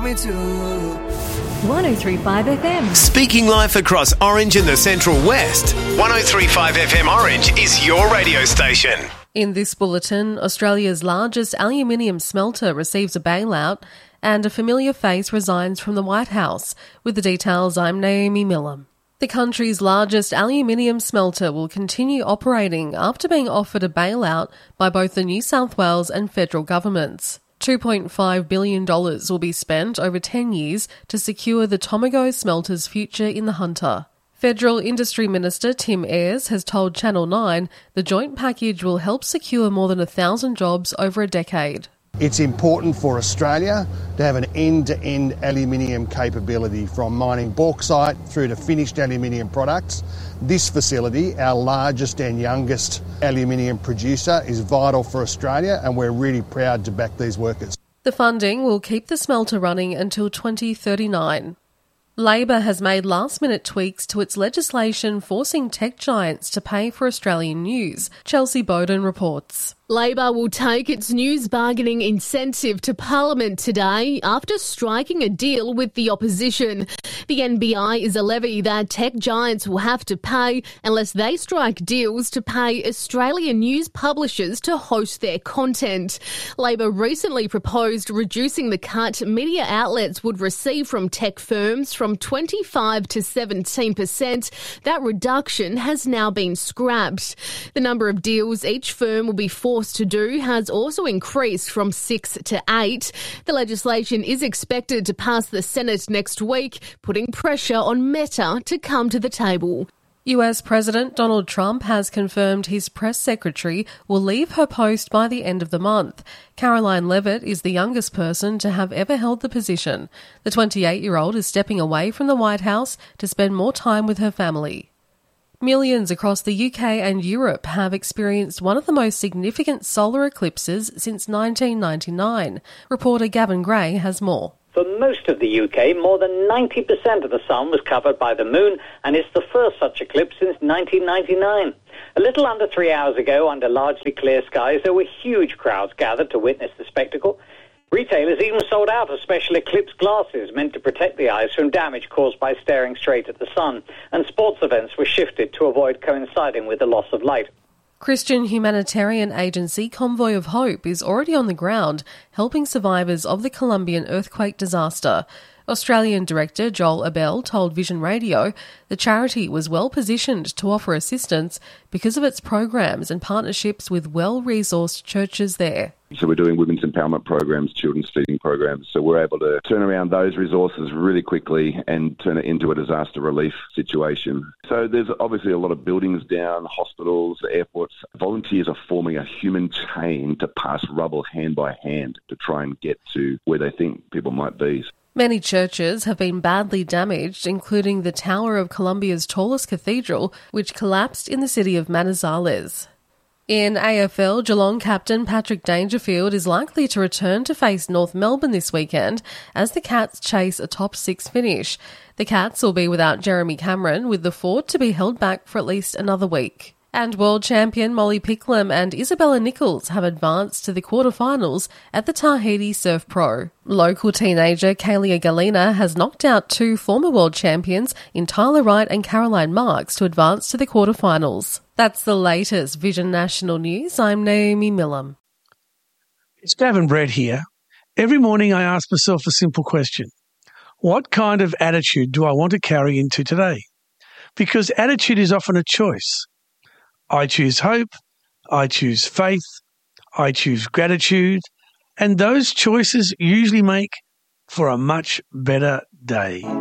want me to. 103.5 FM. Speaking life across Orange and the Central West. 103.5 FM Orange is your radio station. In this bulletin, Australia's largest aluminium smelter receives a bailout and a familiar face resigns from the White House. With the details, I'm Naomi Miller. The country's largest aluminium smelter will continue operating after being offered a bailout by both the New South Wales and federal governments. $2.5 billion will be spent over 10 years to secure the Tomago smelter's future in the Hunter. Federal Industry Minister Tim Ayres has told Channel 9 the joint package will help secure more than 1,000 jobs over a decade. It's important for Australia to have an end-to-end aluminium capability from mining bauxite through to finished aluminium products. This facility, our largest and youngest aluminium producer, is vital for Australia and we're really proud to back these workers. The funding will keep the smelter running until 2039. Labor has made last-minute tweaks to its legislation forcing tech giants to pay for Australian news. Chelsea Bowden reports. Labor will take its news bargaining incentive to Parliament today after striking a deal with the opposition. The NBI is a levy that tech giants will have to pay unless they strike deals to pay Australian news publishers to host their content. Labor recently proposed reducing the cut media outlets would receive from tech firms from 25 to 17%. That reduction has now been scrapped. The number of deals each firm will be forced to do has also increased from 6 to 8. The legislation is expected to pass the Senate next week, putting pressure on Meta to come to the table. US President Donald Trump has confirmed his press secretary will leave her post by the end of the month. Caroline Leavitt is the youngest person to have ever held the position. The 28-year-old is stepping away from the White House to spend more time with her family. Millions across the UK and Europe have experienced one of the most significant solar eclipses since 1999. Reporter Gavin Gray has more. For most of the UK, more than 90% of the sun was covered by the moon, and it's the first such eclipse since 1999. A little under 3 hours ago, under largely clear skies, there were huge crowds gathered to witness the spectacle. Retailers even sold out of special eclipse glasses meant to protect the eyes from damage caused by staring straight at the sun, and sports events were shifted to avoid coinciding with the loss of light. Christian humanitarian agency Convoy of Hope is already on the ground helping survivors of the Colombian earthquake disaster. Australian director Joel Abel told Vision Radio the charity was well positioned to offer assistance because of its programs and partnerships with well-resourced churches there. So we're doing women's empowerment programs, children's feeding programs. So we're able to turn around those resources really quickly and turn it into a disaster relief situation. So there's obviously a lot of buildings down, hospitals, airports. Volunteers are forming a human chain to pass rubble hand by hand to try and get to where they think people might be. Many churches have been badly damaged, including the tower of Colombia's tallest cathedral, which collapsed in the city of Manizales. In AFL, Geelong captain Patrick Dangerfield is likely to return to face North Melbourne this weekend as the Cats chase a top 6 finish. The Cats will be without Jeremy Cameron, with the forward to be held back for at least another week. And world champion Molly Picklum and Isabella Nichols have advanced to the quarterfinals at the Tahiti Surf Pro. Local teenager Kalia Galina has knocked out 2 former world champions in Tyler Wright and Caroline Marks to advance to the quarterfinals. That's the latest Vision National News. I'm Naomi Millam. It's Gavin Brett here. Every morning I ask myself a simple question. What kind of attitude do I want to carry into today? Because attitude is often a choice. I choose hope, I choose faith, I choose gratitude, and those choices usually make for a much better day.